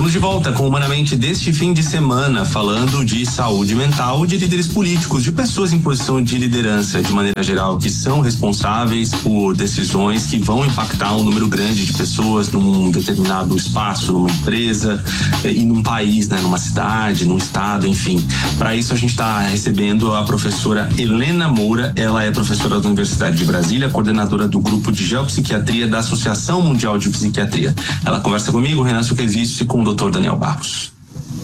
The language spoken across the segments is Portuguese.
Estamos de volta com Humanamente deste fim de semana, falando de saúde mental de líderes políticos, de pessoas em posição de liderança, de maneira geral, que são responsáveis por decisões que vão impactar um número grande de pessoas num determinado espaço, numa empresa e num país, né, numa cidade, num estado, enfim. Para isso a gente está recebendo a professora Helena Moura. Ela é professora da Universidade de Brasília, coordenadora do grupo de geopsiquiatria da Associação Mundial de Psiquiatria. Ela conversa comigo, Renan Suquevicius, e com o Dr. Daniel Barros.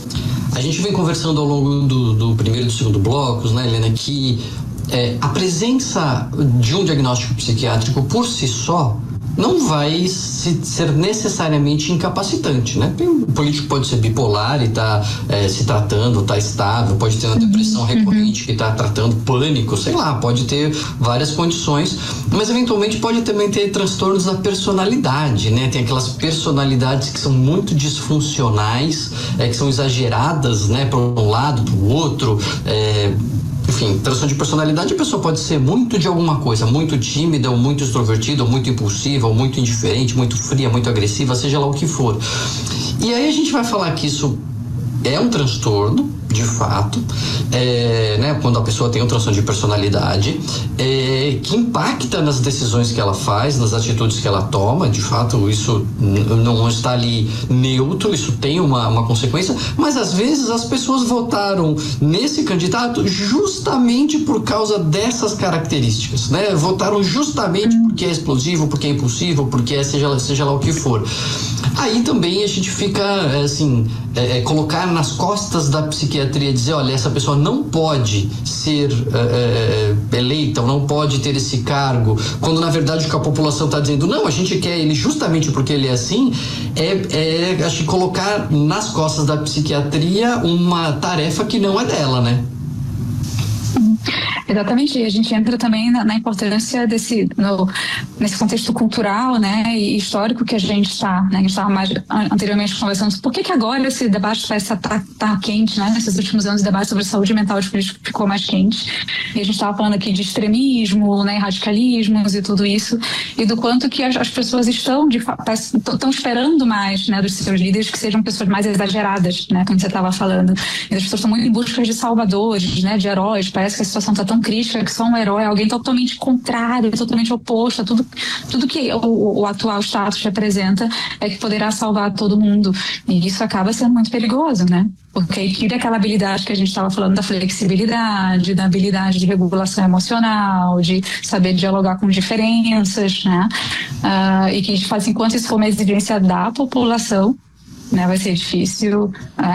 A gente vem conversando ao longo do primeiro e do segundo blocos, né, Helena, que a presença de um diagnóstico psiquiátrico por si só não vai ser necessariamente incapacitante, né? O político pode ser bipolar e tá se tratando, tá estável, pode ter uma depressão recorrente que tá tratando pânico, sei lá, pode ter várias condições, mas eventualmente pode também ter transtornos da personalidade, né? Tem aquelas personalidades que são muito disfuncionais, que são exageradas, né? Para um lado, para o outro, enfim, transtorno de personalidade, a pessoa pode ser muito de alguma coisa, muito tímida, ou muito extrovertida, ou muito impulsiva, ou muito indiferente, muito fria, muito agressiva, seja lá o que for. E aí a gente vai falar que isso é um transtorno, de fato, né, quando a pessoa tem um transtorno de personalidade, que impacta nas decisões que ela faz, nas atitudes que ela toma. De fato, isso não está ali neutro, isso tem uma consequência, mas às vezes as pessoas votaram nesse candidato justamente por causa dessas características, né? Votaram justamente porque é explosivo, porque é impulsivo, porque seja lá o que for. Aí também a gente fica, colocar nas costas da psiquiatria, dizer, olha, essa pessoa não pode ser eleita, ou não pode ter esse cargo, quando na verdade o que a população está dizendo, não, a gente quer ele justamente porque ele é assim, acho que colocar nas costas da psiquiatria uma tarefa que não é dela, né? Exatamente, e a gente entra também na importância nesse contexto cultural, né, e histórico que a gente está, né, a gente estava mais anteriormente conversando, por que agora esse debate parece tá quente, né, nesses últimos anos o debate sobre saúde mental de político ficou mais quente, e a gente estava falando aqui de extremismo, né, radicalismos e tudo isso, e do quanto que as pessoas estão esperando mais, né, dos seus líderes que sejam pessoas mais exageradas, né, como você estava falando, e as pessoas estão muito em busca de salvadores, né, de heróis, parece que a situação está tão crítica que só um herói, alguém totalmente contrário, totalmente oposto a tudo que o atual status representa que poderá salvar todo mundo, e isso acaba sendo muito perigoso, né? Porque aí tira aquela habilidade que a gente estava falando da flexibilidade, da habilidade de regulação emocional, de saber dialogar com diferenças, né? E que a gente faz, enquanto isso for uma exigência da população, né, vai ser difícil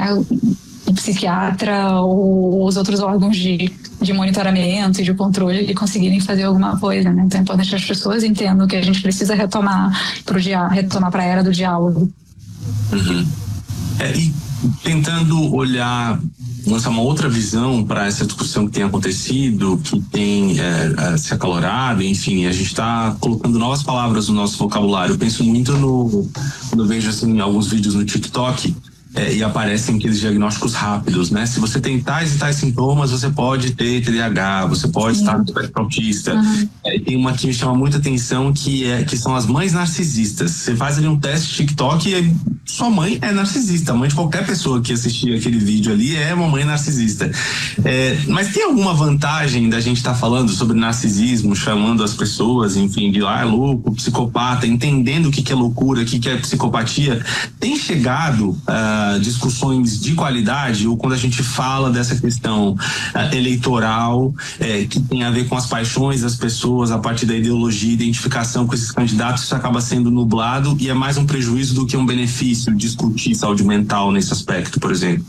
o psiquiatra ou os outros órgãos de monitoramento e de controle e conseguirem fazer alguma coisa, né? Então é importante que as pessoas entendam que a gente precisa retomar para a era do diálogo. Uhum. E tentando olhar, lançar uma outra visão para essa discussão que tem acontecido, que tem se acalorado, enfim, a gente está colocando novas palavras no nosso vocabulário. Eu penso muito quando eu vejo assim, alguns vídeos no TikTok, e aparecem aqueles diagnósticos rápidos, né? Se você tem tais e tais sintomas, você pode ter TDAH, você pode estar no espectro autista. E tem uma que me chama muita atenção, que são as mães narcisistas. Você faz ali um teste TikTok e sua mãe é narcisista. A mãe de qualquer pessoa que assistir aquele vídeo ali é uma mãe narcisista. Mas tem alguma vantagem da gente estar falando sobre narcisismo, chamando as pessoas, enfim, de louco, psicopata, entendendo o que é loucura, o que é psicopatia? Tem chegado discussões de qualidade, ou quando a gente fala dessa questão eleitoral, que tem a ver com as paixões das pessoas a partir da ideologia e identificação com esses candidatos, isso acaba sendo nublado e é mais um prejuízo do que um benefício discutir saúde mental nesse aspecto, por exemplo?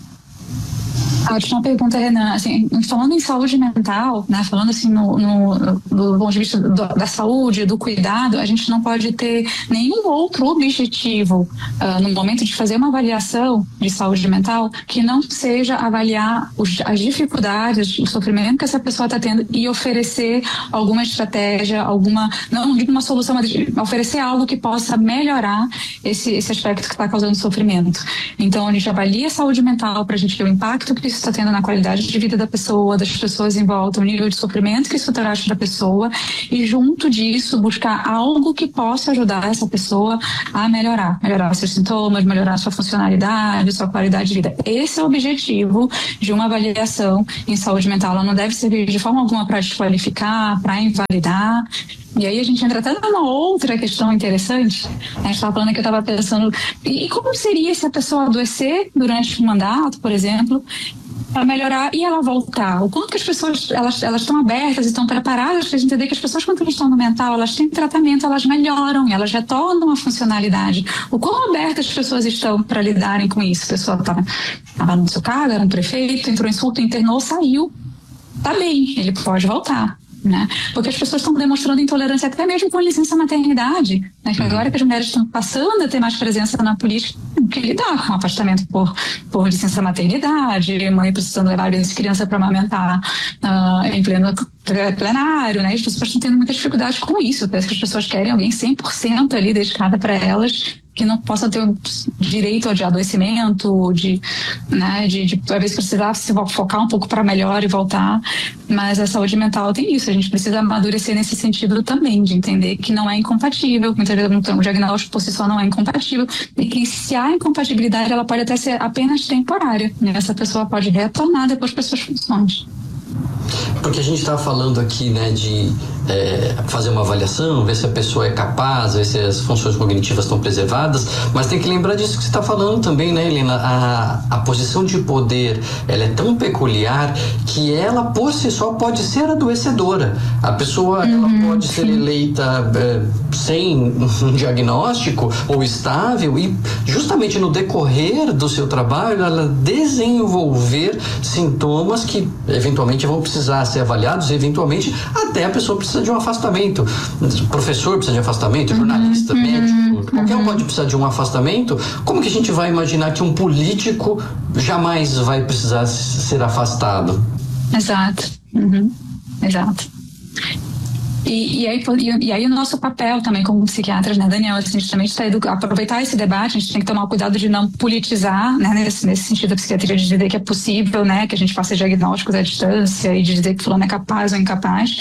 Ótima pergunta, Renan. Assim, falando em saúde mental, né, falando assim do ponto de vista da saúde, do cuidado, a gente não pode ter nenhum outro objetivo no momento de fazer uma avaliação de saúde mental que não seja avaliar as dificuldades, o sofrimento que essa pessoa está tendo e oferecer alguma estratégia, não digo uma solução, mas oferecer algo que possa melhorar esse aspecto que está causando sofrimento. Então, a gente avalia a saúde mental para a gente ver o impacto que isso isso está tendo na qualidade de vida da pessoa, das pessoas em volta, o nível de sofrimento que isso traz da pessoa, e junto disso buscar algo que possa ajudar essa pessoa a melhorar seus sintomas, melhorar sua funcionalidade, sua qualidade de vida. Esse é o objetivo de uma avaliação em saúde mental. Ela não deve servir de forma alguma para desqualificar, para invalidar. E aí a gente entra até numa outra questão interessante. A gente estava falando que eu estava pensando, e como seria se a pessoa adoecer durante um mandato, por exemplo, para melhorar e ela voltar? O quanto que as pessoas elas estão abertas e estão preparadas para entender que as pessoas, quando estão no mental, elas têm tratamento, elas melhoram, elas retornam a funcionalidade. O quão abertas as pessoas estão para lidarem com isso? A pessoa estava no seu cargo, era um prefeito, entrou em surto, internou, saiu, tá bem, ele pode voltar. Né? Porque as pessoas estão demonstrando intolerância até mesmo com licença maternidade, né? Que agora que as mulheres estão passando a ter mais presença na política, que lidar com afastamento por licença maternidade, mãe precisando levar a criança para amamentar em pleno plenário, né? As pessoas estão tendo muita dificuldade com isso. Parece que as pessoas querem alguém 100% ali dedicada para elas, que não possa ter o direito de adoecimento, de talvez precisar se focar um pouco para melhor e voltar. Mas a saúde mental tem isso, a gente precisa amadurecer nesse sentido também, de entender que não é incompatível, muitas vezes o diagnóstico por si só não é incompatível, e que se há incompatibilidade, ela pode até ser apenas temporária, né? Essa pessoa pode retornar depois para suas funções. Porque a gente está falando aqui, né, de fazer uma avaliação, ver se a pessoa é capaz, ver se as funções cognitivas estão preservadas, mas tem que lembrar disso que você está falando também, né, Helena? A posição de poder, ela é tão peculiar que ela, por si só, pode ser adoecedora. A pessoa ela pode ser eleita sem um diagnóstico ou estável e, justamente no decorrer do seu trabalho, ela desenvolver sintomas que, eventualmente, vão precisar ser avaliados, eventualmente, até a pessoa precisa de um afastamento. O professor precisa de afastamento, jornalista, médico, qualquer um pode precisar de um afastamento. Como que a gente vai imaginar que um político jamais vai precisar ser afastado? Exato. Exato. E aí o nosso papel também como psiquiatras, né, Daniel, a gente também está aproveitar esse debate, a gente tem que tomar cuidado de não politizar, né, nesse sentido da psiquiatria, de dizer que é possível, né, que a gente faça diagnósticos à distância e de dizer que fulano é capaz ou incapaz,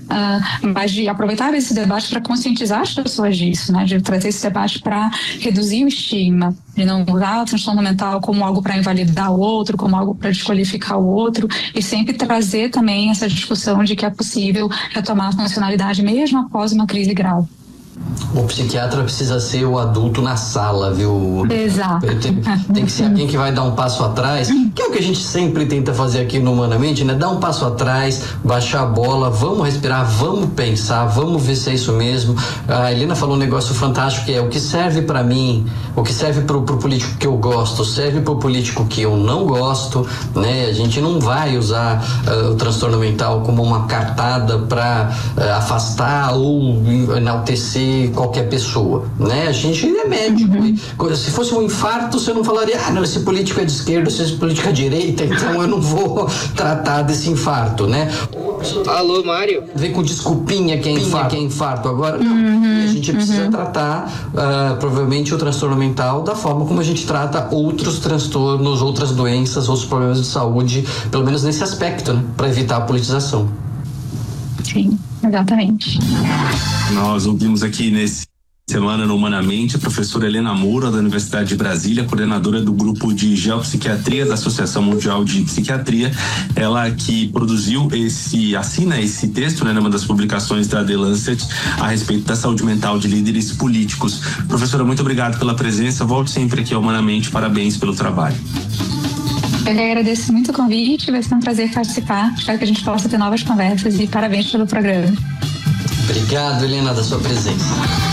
mas de aproveitar esse debate para conscientizar as pessoas disso, né, de trazer esse debate para reduzir o estigma, de não usar o transtorno mental como algo para invalidar o outro, como algo para desqualificar o outro, e sempre trazer também essa discussão de que é possível retomar a funcionalidade mesmo após uma crise grave. O psiquiatra precisa ser o adulto na sala, viu? Exato. Tem que ser alguém que vai dar um passo atrás, que é o que a gente sempre tenta fazer aqui no Humanamente, né? Dar um passo atrás, baixar a bola, vamos respirar, vamos pensar, vamos ver se é isso mesmo. A Helena falou um negócio fantástico, que é o que serve para mim, o que serve pro político que eu gosto, serve pro político que eu não gosto, né? A gente não vai usar o transtorno mental como uma cartada para afastar ou enaltecer qualquer pessoa, né? A gente é médico. Se fosse um infarto, você não falaria, não, esse político é de esquerda, esse político é de direita, então eu não vou tratar desse infarto, né? Alô, Mário? Vem com desculpinha que é infarto. Agora, não. A gente precisa tratar, provavelmente, o transtorno mental da forma como a gente trata outros transtornos, outras doenças, outros problemas de saúde, pelo menos nesse aspecto, né? Para evitar a politização. Sim, exatamente. Nós ouvimos aqui nesse semana no Humanamente a professora Helena Moura, da Universidade de Brasília, coordenadora do grupo de geopsiquiatria da Associação Mundial de Psiquiatria. Ela que assina esse texto, né, numa das publicações da The Lancet a respeito da saúde mental de líderes políticos. Professora, muito obrigado pela presença. Volte sempre aqui ao Humanamente. Parabéns pelo trabalho. Eu agradeço muito o convite, vai ser um prazer participar. Espero que a gente possa ter novas conversas e parabéns pelo programa. Obrigado, Helena, da sua presença.